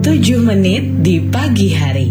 7 menit di pagi hari.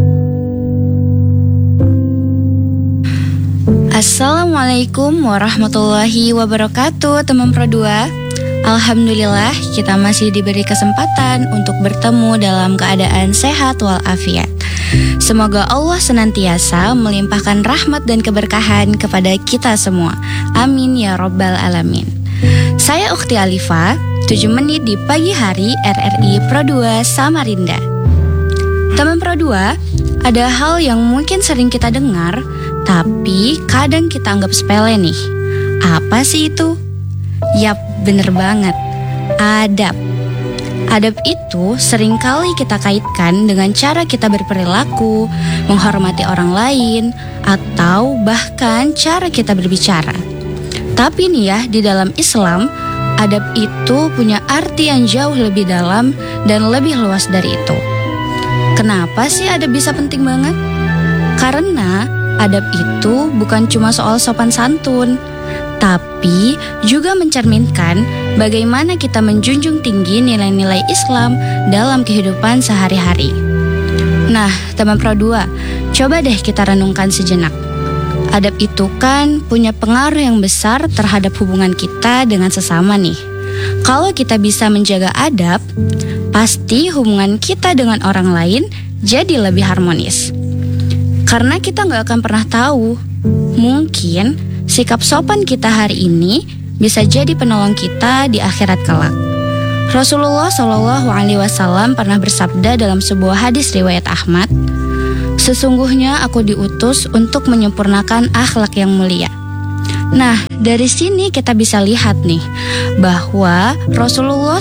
Assalamualaikum warahmatullahi wabarakatuh, teman Pro 2. Alhamdulillah kita masih diberi kesempatan untuk bertemu dalam keadaan sehat walafiat. Semoga Allah senantiasa melimpahkan rahmat dan keberkahan kepada kita semua. Amin ya Rabbal Alamin. Saya Ukhti Alifa, 7 menit di pagi hari RRI Pro 2 Samarinda. Teman Pro 2, ada hal yang mungkin sering kita dengar, tapi kadang kita anggap sepele nih. Apa sih itu? Yap, bener banget. Adab. Adab itu seringkali kita kaitkan dengan cara kita berperilaku, menghormati orang lain, atau bahkan cara kita berbicara. Tapi nih ya, di dalam Islam, adab itu punya arti yang jauh lebih dalam dan lebih luas dari itu. Kenapa sih adab bisa penting banget? Karena adab itu bukan cuma soal sopan santun, tapi juga mencerminkan bagaimana kita menjunjung tinggi nilai-nilai Islam dalam kehidupan sehari-hari. Nah, teman Pro 2, coba deh kita renungkan sejenak. Adab itu kan punya pengaruh yang besar terhadap hubungan kita dengan sesama nih. Kalau kita bisa menjaga adab, pasti hubungan kita dengan orang lain jadi lebih harmonis. Karena kita gak akan pernah tahu, mungkin sikap sopan kita hari ini bisa jadi penolong kita di akhirat kelak. Rasulullah SAW pernah bersabda dalam sebuah hadis riwayat Ahmad, "Sesungguhnya aku diutus untuk menyempurnakan akhlak yang mulia." Nah, dari sini kita bisa lihat nih bahwa Rasulullah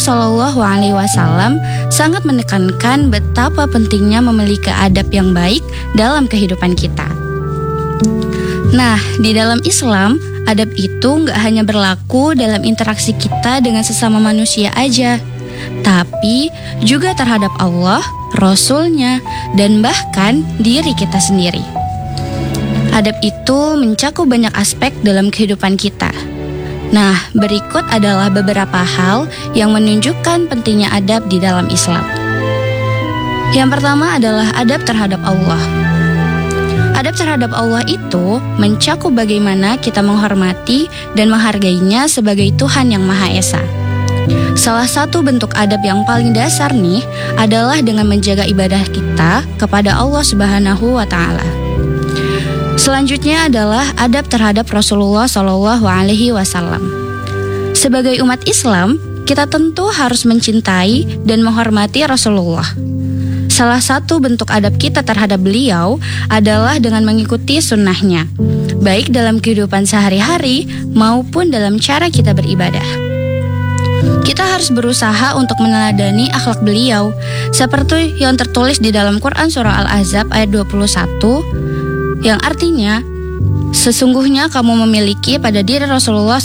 SAW sangat menekankan betapa pentingnya memiliki adab yang baik dalam kehidupan kita. Nah, di dalam Islam, adab itu nggak hanya berlaku dalam interaksi kita dengan sesama manusia aja, tapi juga terhadap Allah, Rasul-Nya, dan bahkan diri kita sendiri. Adab itu mencakup banyak aspek dalam kehidupan kita. Nah, berikut adalah beberapa hal yang menunjukkan pentingnya adab di dalam Islam. Yang pertama adalah adab terhadap Allah. Adab terhadap Allah itu mencakup bagaimana kita menghormati dan menghargainya sebagai Tuhan yang Maha Esa. Salah satu bentuk adab yang paling dasar nih adalah dengan menjaga ibadah kita kepada Allah Subhanahu wa Ta'ala. Selanjutnya adalah adab terhadap Rasulullah SAW. Sebagai umat Islam, kita tentu harus mencintai dan menghormati Rasulullah. Salah satu bentuk adab kita terhadap beliau adalah dengan mengikuti sunnahnya, baik dalam kehidupan sehari-hari maupun dalam cara kita beribadah. Kita harus berusaha untuk meneladani akhlak beliau, seperti yang tertulis di dalam Quran Surah Al-Ahzab ayat 21, yang artinya, "Sesungguhnya kamu memiliki pada diri Rasulullah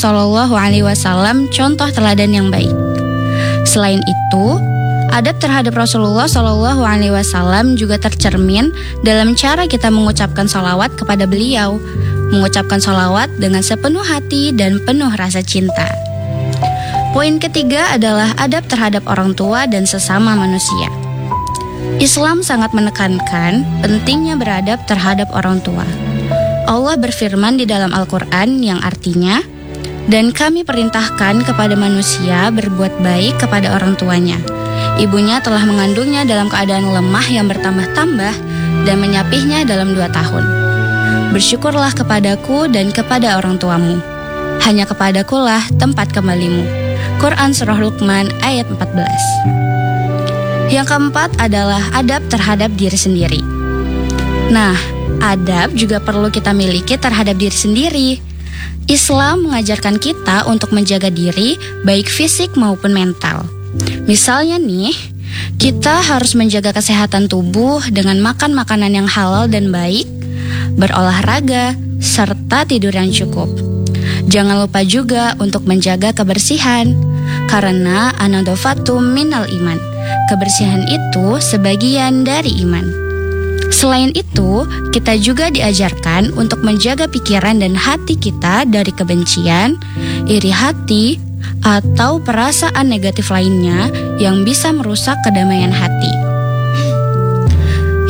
SAW contoh teladan yang baik." Selain itu, adab terhadap Rasulullah SAW juga tercermin dalam cara kita mengucapkan sholawat kepada beliau, mengucapkan sholawat dengan sepenuh hati dan penuh rasa cinta. Poin ketiga adalah adab terhadap orang tua dan sesama manusia. Islam sangat menekankan pentingnya beradab terhadap orang tua. Allah berfirman di dalam Al-Quran yang artinya, "Dan kami perintahkan kepada manusia berbuat baik kepada orang tuanya. Ibunya telah mengandungnya dalam keadaan lemah yang bertambah-tambah dan menyapihnya dalam 2 tahun. Bersyukurlah kepadaku dan kepada orang tuamu. Hanya kepadakulah tempat kembalimu." Quran Surah Luqman ayat 14. Yang keempat adalah adab terhadap diri sendiri. Nah, adab juga perlu kita miliki terhadap diri sendiri. Islam mengajarkan kita untuk menjaga diri, baik fisik maupun mental. Misalnya nih, kita harus menjaga kesehatan tubuh dengan makan makanan yang halal dan baik, berolahraga, serta tidur yang cukup. Jangan lupa juga untuk menjaga kebersihan, karena an-nadhafatum minal iman. Kebersihan itu sebagian dari iman. Selain itu, kita juga diajarkan untuk menjaga pikiran dan hati kita dari kebencian, iri hati, atau perasaan negatif lainnya yang bisa merusak kedamaian hati.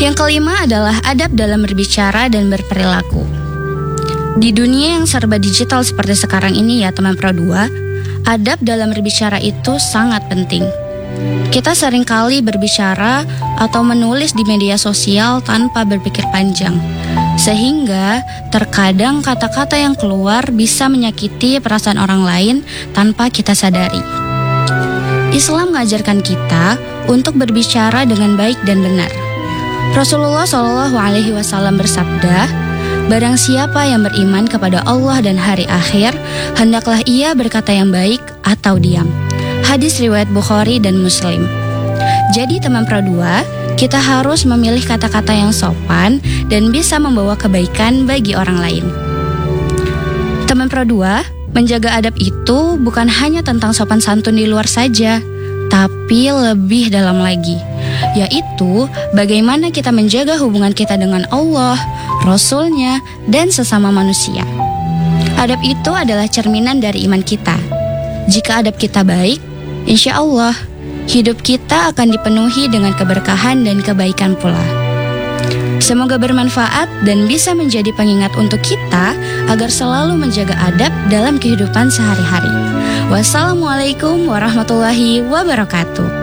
Yang kelima adalah adab dalam berbicara dan berperilaku. Di dunia yang serba digital seperti sekarang ini ya teman Pro 2, adab dalam berbicara itu sangat penting. Kita seringkali berbicara atau menulis di media sosial tanpa berpikir panjang, sehingga terkadang kata-kata yang keluar bisa menyakiti perasaan orang lain tanpa kita sadari. Islam mengajarkan kita untuk berbicara dengan baik dan benar. Rasulullah SAW bersabda, "Barang siapa yang beriman kepada Allah dan hari akhir, hendaklah ia berkata yang baik atau diam." Hadis riwayat Bukhari dan Muslim. Jadi teman Pro 2, kita harus memilih kata-kata yang sopan dan bisa membawa kebaikan bagi orang lain. Teman Pro 2, menjaga adab itu bukan hanya tentang sopan santun di luar saja, tapi lebih dalam lagi, yaitu bagaimana kita menjaga hubungan kita dengan Allah, Rasul-Nya, dan sesama manusia. Adab itu adalah cerminan dari iman kita. Jika adab kita baik, insya Allah, hidup kita akan dipenuhi dengan keberkahan dan kebaikan pula. Semoga bermanfaat dan bisa menjadi pengingat untuk kita agar selalu menjaga adab dalam kehidupan sehari-hari. Wassalamualaikum warahmatullahi wabarakatuh.